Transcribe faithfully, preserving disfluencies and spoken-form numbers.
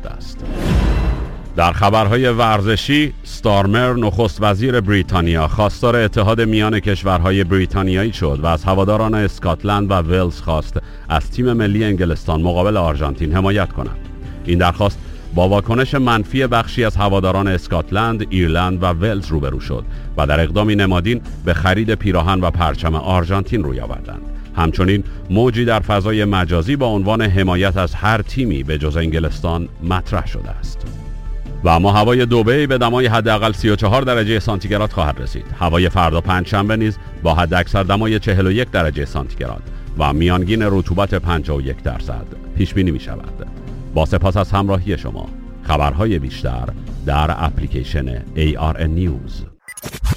گرفته است. در خبرهای ورزشی، ستارمر نخست وزیر بریتانیا خواستار اتحاد میان کشورهای بریتانیایی شد و از هواداران اسکاتلند و ولز خواست از تیم ملی انگلستان مقابل آرژانتین حمایت کنند. این درخواست با واکنش منفی بخشی از هواداران اسکاتلند، ایرلند و ولز روبرو شد و در اقدامی نمادین به خرید پیراهن و پرچم آرژانتین روی آوردند. همچنین موجی در فضای مجازی با عنوان حمایت از هر تیمی به جز انگلستان مطرح شده است. و اما هوای دبی به دمای حداقل سی و چهار درجه سانتیگراد خواهد رسید. هوای فردا پنجشنبه نیز با حداکثر دمای چهل و یک درجه سانتیگراد و میانگین رطوبت پنجاه و یک درصد پیش بینی می شود. با سپاس از همراهی شما. خبرهای بیشتر در اپلیکیشن ای آر ان نیوز.